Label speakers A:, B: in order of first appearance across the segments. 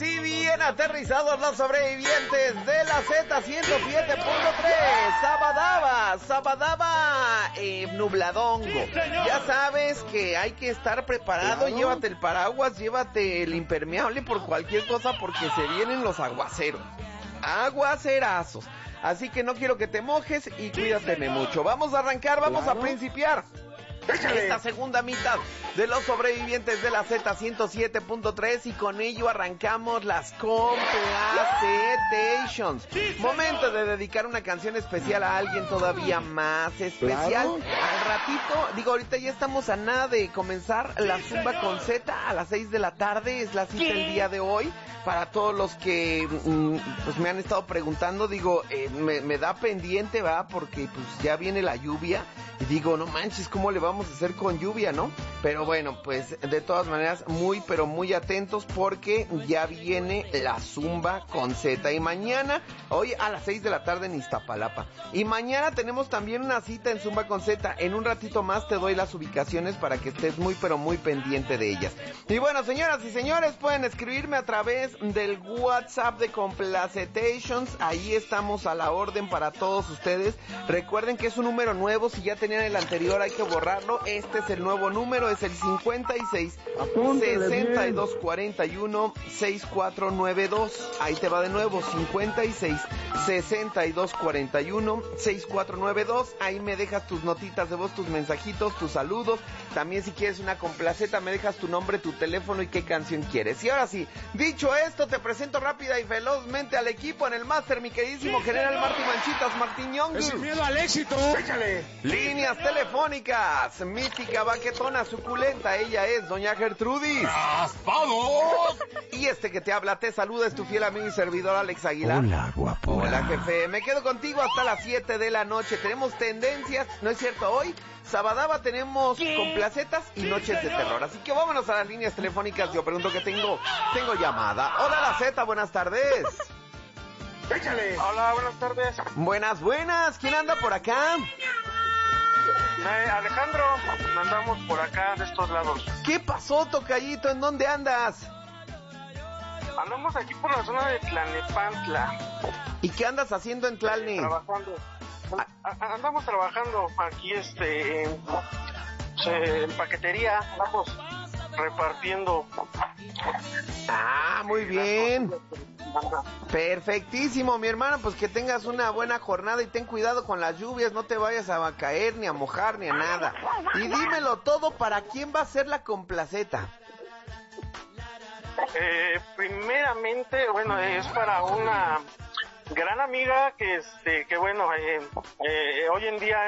A: sí, bien aterrizados los sobrevivientes de la Z107.3. Sabadaba, nubladongo.
B: Sí,
A: ya sabes que hay que estar preparado. Claro. Llévate el paraguas, llévate el impermeable por cualquier cosa, porque se vienen los aguaceros. Aguacerazos. Así que no quiero que te mojes y cuídateme mucho. Vamos a arrancar, vamos a principiar esta segunda mitad de los sobrevivientes de la Z107.3 y con ello arrancamos las Complacetations. Momento de dedicar una canción especial a alguien todavía más especial. Claro. Al ratito, ahorita ya estamos a nada de comenzar la Zumba con Z a las 6 de la tarde, es la cita el día de hoy. Para todos los que pues me han estado preguntando, me da pendiente, ¿va? Porque pues ya viene la lluvia y digo, no manches, ¿cómo le vamos a hacer con lluvia, no? Pero bueno, pues de todas maneras pero muy atentos porque ya viene la Zumba con Z y mañana, hoy a las 6 de la tarde en Iztapalapa. Y mañana tenemos también una cita en Zumba con Z. En un ratito más te doy las ubicaciones para que estés muy pendiente de ellas. Y bueno, señoras y señores, pueden escribirme a través del WhatsApp de Complacetations. Ahí estamos a la orden para todos ustedes. Recuerden que es un número nuevo. Si ya tenían el anterior hay que borrarlo. Este es el nuevo número, es el 56 62 41 6492. Ahí te va de nuevo, 56 62 41 6492. Ahí me dejas tus notitas de voz, tus mensajitos, tus saludos. También si quieres una complaceta me dejas tu nombre, tu teléfono y qué canción quieres. Y ahora sí, dicho esto, te presento rápida y velozmente al equipo en el máster, mi queridísimo General Martín Manchitas, Martín Yongus.
B: Sin miedo al éxito.
C: Échale.
A: Líneas telefónicas, mítica, baquetona, suculenta, ella es doña Gertrudis.
B: ¡Raspados!
A: Y este que te habla, te saluda, es tu fiel amigo y servidor Alex Aguilar.
C: Hola, guapura.
A: Hola, jefe, me quedo contigo hasta las 7 de la noche. Tenemos tendencias, ¿no es cierto? Hoy Sabadaba tenemos complacetas y noches de terror. Así que vámonos a las líneas telefónicas. Yo pregunto que tengo llamada. Hola, la Z, buenas tardes.
C: Échale.
D: Hola, buenas tardes.
A: Buenas. ¿Quién anda por acá?
D: Alejandro, andamos por acá de estos lados.
A: ¿Qué pasó, tocayito? ¿En dónde andas?
D: Andamos aquí por la zona de Tlalnepantla.
A: ¿Y qué andas haciendo en Tlalne?
D: Trabajando. Andamos trabajando aquí en paquetería, andamos repartiendo.
A: Ah, muy bien. Perfectísimo, mi hermano, pues que tengas una buena jornada y ten cuidado con las lluvias, no te vayas a caer, ni a mojar, ni a nada. Y dímelo todo, ¿para quién va a ser la complaceta?
D: Primeramente, bueno, es para una gran amiga que bueno, hoy en día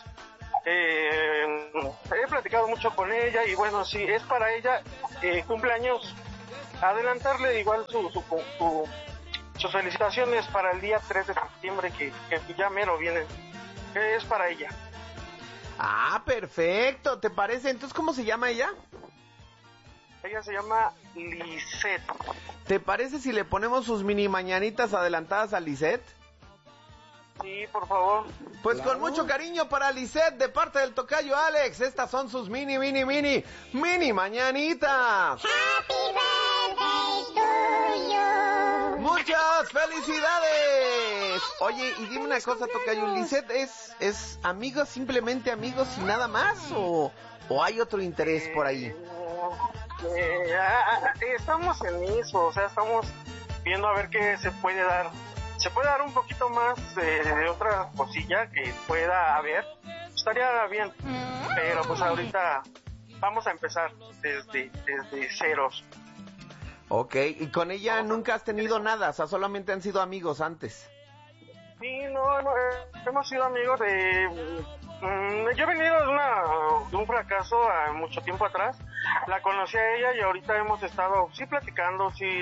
D: he platicado mucho con ella y bueno, sí, es para ella, cumpleaños, adelantarle igual sus felicitaciones para el día 3 de septiembre que ya mero viene, es para ella.
A: Ah, perfecto, ¿te parece? Entonces, ¿cómo se llama ella?
D: Ella se llama Lisette.
A: ¿Te parece si le ponemos sus mini mañanitas adelantadas a Lisette?
D: Sí, por favor.
A: Pues claro. Con mucho cariño para Lisette de parte del tocayo Alex. Estas son sus mini mañanitas.
E: Happy birthday to you.
A: Muchas felicidades. Oye, y dime una cosa, tocayo, ¿Lisette es amigos, simplemente amigos y nada más? ¿O hay otro interés por ahí?
D: Estamos en eso, o sea, estamos viendo a ver qué se puede dar. Se puede dar un poquito más de otra cosilla que pueda haber. Estaría bien, pero pues ahorita vamos a empezar desde ceros.
A: Ok, y con ella nunca has tenido nada, o sea, solamente han sido amigos antes.
D: Sí, no, hemos sido amigos de... yo he venido de un fracaso mucho tiempo atrás. La conocí a ella y ahorita hemos estado, sí, platicando, sí,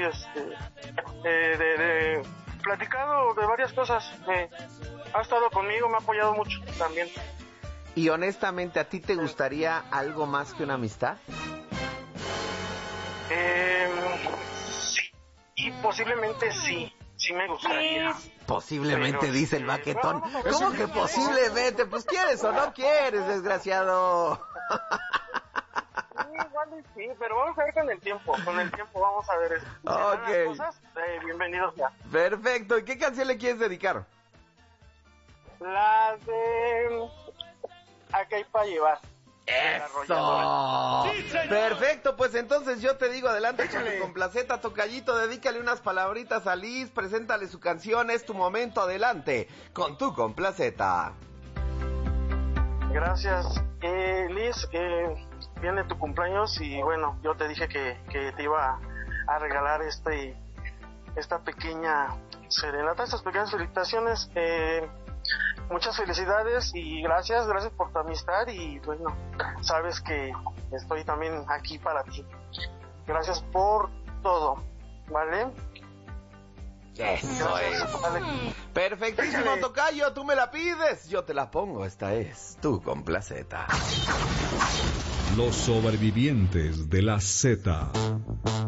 D: platicado de varias cosas. Ha estado conmigo, me ha apoyado mucho también.
A: Y honestamente, ¿a ti te gustaría algo más que una amistad?
D: Sí, y posiblemente sí me gustaría.
A: Posiblemente,
D: pero,
A: dice el baquetón.
D: No,
A: ¿Cómo que posiblemente? Pues quieres o no quieres, desgraciado.
D: Igual Sí, pero vamos a ver con el tiempo vamos a ver eso. Si dan
A: Ok.
D: las cosas, bienvenidos ya.
A: Perfecto. ¿Y qué canción le quieres dedicar?
D: La de Acá hay para llevar.
A: ¡Eso! Perfecto, pues entonces yo te digo, adelante con tu complaceta, tocallito, dedícale unas palabritas a Liz, preséntale su canción, es tu momento, adelante, con tu complaceta.
D: Gracias. Liz, viene tu cumpleaños y bueno, yo te dije que te iba a regalar esta pequeña serenata, estas pequeñas felicitaciones. Muchas felicidades y gracias por tu amistad y bueno, sabes que estoy también aquí para ti. Gracias por todo, ¿vale?
A: Eso es.
D: Vale.
A: Perfectísimo, tocayo, tú me la pides, yo te la pongo, esta es tu complaceta.
B: Los sobrevivientes de la Z.